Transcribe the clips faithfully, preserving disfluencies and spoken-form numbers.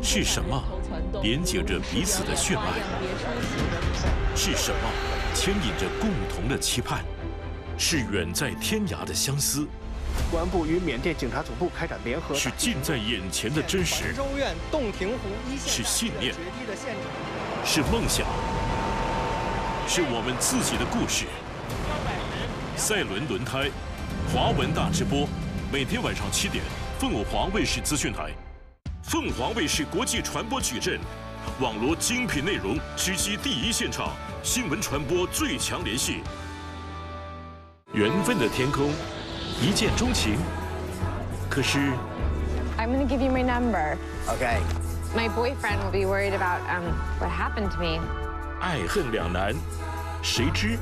是什么连接着彼此的血脉？是什么牵引着共同的期盼？是远在天涯的相思。 公安部与缅甸警察总部开展联合， 是近在眼前的真实， 州院洞庭湖一线是信念，是梦想，是我们自己的故事。赛伦轮胎，华文大直播，每天晚上七点，凤凰卫视资讯台，凤凰卫视国际传播矩阵，网罗精品内容，直击第一现场，新闻传播最强联系。缘分的天空。 一见钟情，可是 I'm gonna give you my number. Okay. My boyfriend will be worried about um what happened to me. 爱恨两难，谁知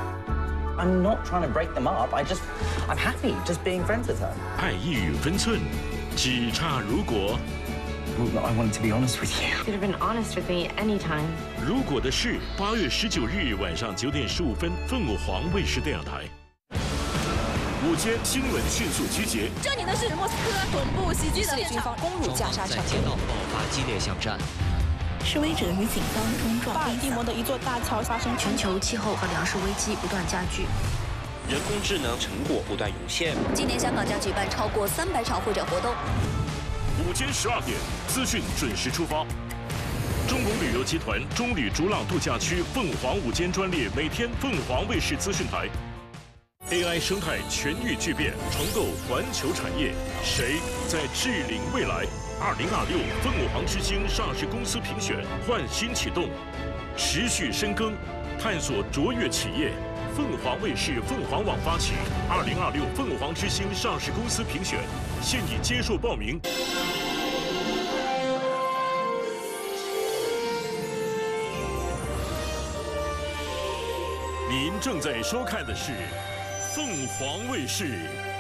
I'm not trying to break them up. I just, I'm happy just being friends with her. 爱一语分寸，只差如果。 Well, I wanted to be honest with you. You could have been honest with me anytime. 如果的事，八月十九日晚上九点十五分，凤凰卫视电视台。 午间新闻迅速集结。 这里呢是莫斯科恐怖袭击的现场， 攻入加沙城， 在街道爆发激烈巷战。 示威者与警方冲撞。 巴尔的摩的一座大桥发生。 全球气候和粮食危机不断加剧。 人工智能成果不断涌现。 今年香港将举办超过三百场会展活动。 午间十二点，资讯准时出发。中龙旅游集团中旅逐浪度假区凤凰午间专列，每天凤凰卫视资讯台。 A I 生态全域巨变，重构环球产业，谁在治领未来？二零二六凤凰之星上市公司评选焕新启动，持续深耕，探索卓越企业。凤凰卫视、凤凰网发起二零二六凤凰之星上市公司评选，现已接受报名。您正在收看的是。 凤凰卫视